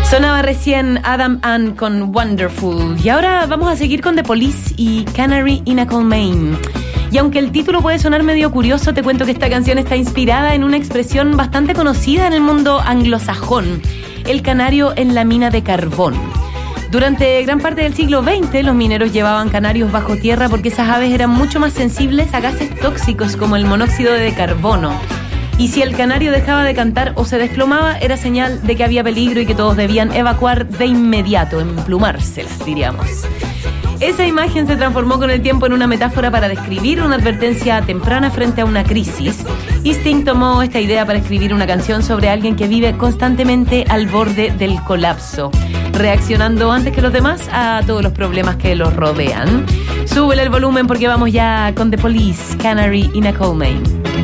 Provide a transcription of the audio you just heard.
Sonaba recién Adam Ant con Wonderful. Y ahora vamos a seguir con The Police y Canary in a Coal Mine. Y aunque el título puede sonar medio curioso, te cuento que esta canción está inspirada en una expresión bastante conocida en el mundo anglosajón: el canario en la mina de carbón. Durante gran parte del siglo XX, los mineros llevaban canarios bajo tierra porque esas aves eran mucho más sensibles a gases tóxicos como el monóxido de carbono. Y si el canario dejaba de cantar o se desplomaba, era señal de que había peligro y que todos debían evacuar de inmediato, emplumárselas, diríamos. Esa imagen se transformó con el tiempo en una metáfora para describir una advertencia temprana frente a una crisis. y Sting tomó esta idea para escribir una canción sobre alguien que vive constantemente al borde del colapso, reaccionando antes que los demás a todos los problemas que los rodean. Súbele el volumen porque vamos ya con The Police, Canary in a Coal Mine.